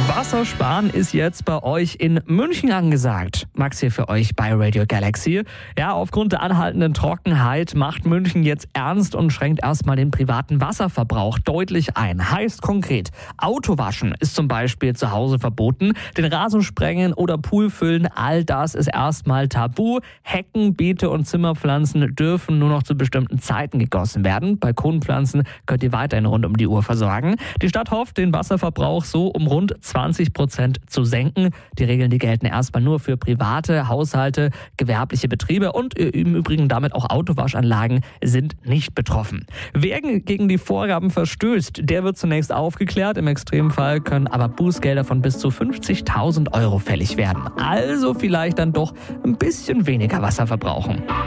Wassersparen ist jetzt bei euch in München angesagt. Max hier für euch bei Radio Galaxy. Ja, aufgrund der anhaltenden Trockenheit macht München jetzt ernst und schränkt erstmal den privaten Wasserverbrauch deutlich ein. Heißt konkret, Autowaschen ist zum Beispiel zu Hause verboten, den Rasen sprengen oder Pool füllen, all das ist erstmal tabu. Hecken, Beete und Zimmerpflanzen dürfen nur noch zu bestimmten Zeiten gegossen werden. Balkonpflanzen könnt ihr weiterhin rund um die Uhr versorgen. Die Stadt hofft, den Wasserverbrauch so um rund 20% zu senken. Die Regeln, die gelten erstmal nur für private Haushalte, gewerbliche Betriebe und im Übrigen damit auch Autowaschanlagen sind nicht betroffen. Wer gegen die Vorgaben verstößt, der wird zunächst aufgeklärt. Im Extremfall können aber Bußgelder von bis zu 50.000 € fällig werden. Also vielleicht dann doch ein bisschen weniger Wasser verbrauchen.